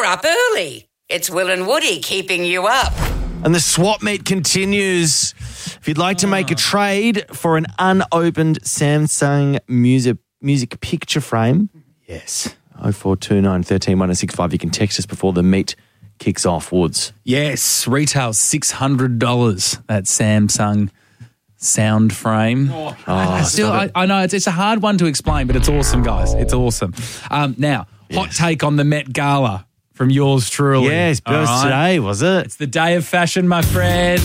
up early. It's Will and Woody keeping you up. And the swap meet continues. If you'd like to make a trade for an unopened Samsung music picture frame, yes, 0429 13 1065. You can text us before the meet kicks off, Woods. Yes, retail $600. That Samsung sound frame. I know it's a hard one to explain, but it's awesome, guys. It's awesome. Now, hot take on the Met Gala from yours truly. Yes, birth today, was it? It's the day of fashion, my friend.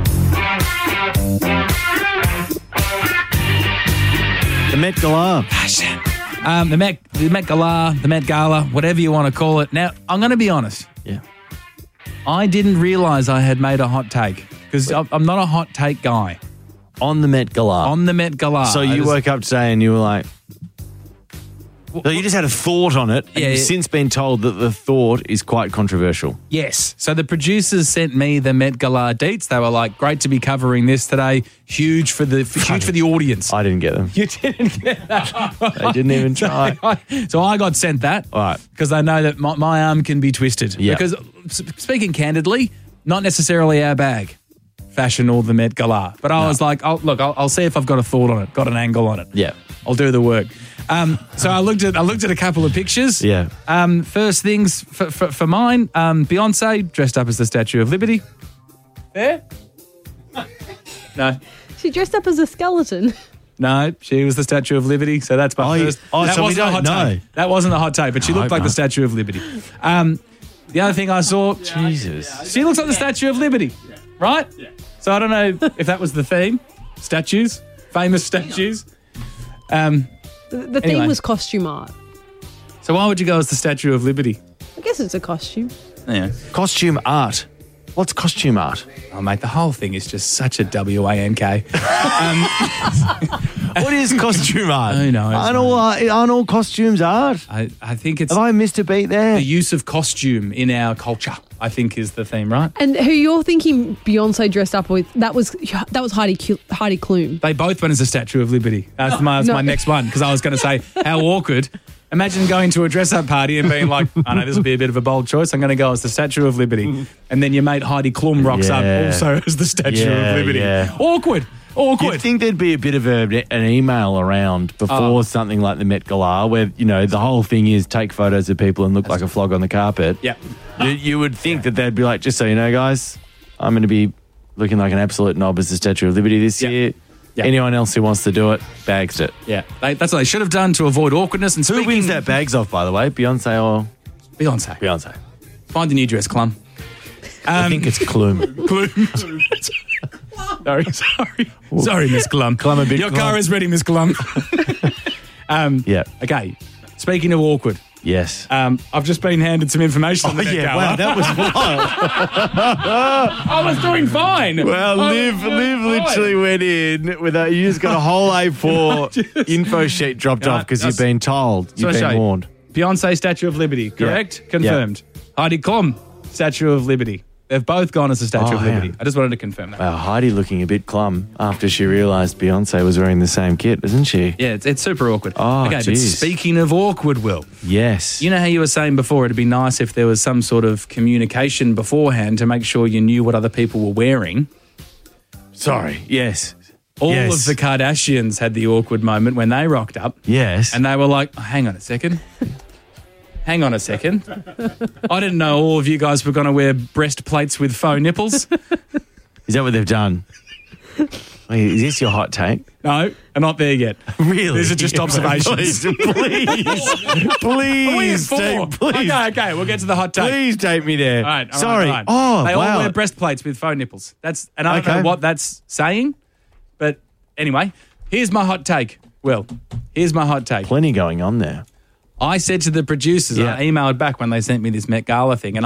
The Met Gala. Fashion. The Met Gala, whatever you want to call it. Now, I'm going to be honest. Yeah. I didn't realise I had made a hot take because I'm not a hot take guy. On the Met Gala. On the Met Gala. So you woke up today and you were like... So you just had a thought on it, and you've since been told that the thought is quite controversial. Yes. So the producers sent me the Met Gala deets. They were like, great to be covering this today. Huge for the audience. I didn't get them. You didn't get that. They didn't even try. So I got sent that. All right. Because I know that my arm can be twisted. Yeah. Because speaking candidly, not necessarily our bag, fashion or the Met Gala. But I was like, I'll see if I've got a thought on it, got an angle on it. Yeah. I'll do the work. So I looked at a couple of pictures. Yeah. First things for mine, Beyonce dressed up as the Statue of Liberty. There? No. She dressed up as a skeleton. No, she was the Statue of Liberty, so that's my first. That so we wasn't a don't hot know. take. That wasn't a hot take, but she looked like the Statue of Liberty. The other thing I saw, Jesus. she looks like the Statue of Liberty, right? Yeah. So I don't know if that was the theme. Statues, famous statues. The theme was costume art. So why would you go as the Statue of Liberty? I guess it's a costume. Yeah. Costume art. What's costume art? Oh, mate, the whole thing is just such a WANK. What is costume art? Who knows, Aren't all costumes art? I think it's Have I missed a beat there? the use of costume in our culture, I think, is the theme, right? And who you're thinking Beyonce dressed up with, that was Heidi Klum. They both went as a Statue of Liberty. That's my next one, because I was going to say, how awkward. Imagine going to a dress-up party and being like, I know this will be a bit of a bold choice. I'm going to go as the Statue of Liberty. And then your mate Heidi Klum rocks up also as the Statue of Liberty. Yeah. Awkward. You'd think there'd be a bit of an email around before something like the Met Gala where, the whole thing is take photos of people and look like a flog on the carpet. Yeah. You would think that they'd be like, just so you know, guys, I'm going to be looking like an absolute knob as the Statue of Liberty this year. Yeah. Anyone else who wants to do it, bags it. Yeah. That's what they should have done to avoid awkwardness. And who wins that bags off, by the way? Beyonce or? Beyonce. Find a new dress, Clum. I think it's Clum. Sorry, Miss Clum. Your car is ready, Miss Clum. Yeah. Okay. Speaking of awkward. Yes. I've just been handed some information on the Met Gala. Wow, that was wild. I was doing fine. Well, Liv literally went in with you just got a whole A4 info sheet dropped off because you've been told. You've been warned. Beyonce, Statue of Liberty, correct? Confirmed. Heidi Klum, Statue of Liberty. They've both gone as the Statue of Liberty. I just wanted to confirm that. Wow, Heidi looking a bit glum after she realised Beyonce was wearing the same kit, isn't she? Yeah, it's super awkward. Oh, okay, but speaking of awkward, Will. Yes. You know how you were saying before it'd be nice if there was some sort of communication beforehand to make sure you knew what other people were wearing? Sorry, yes. All of the Kardashians had the awkward moment when they rocked up. Yes. And they were like, hang on a second. Hang on a second. I didn't know all of you guys were going to wear breastplates with faux nipples. Is that what they've done? Wait, is this your hot take? No, I'm not there yet. Really? These are just observations. Please. Okay, we'll get to the hot take. Please take me there. All right. Sorry. All right. Oh, they wow. all wear breastplates with faux nipples. And I don't know what that's saying, but anyway, here's my hot take. Well, here's my hot take. Plenty going on there. I said to the producers, I emailed back when they sent me this Met Gala thing, and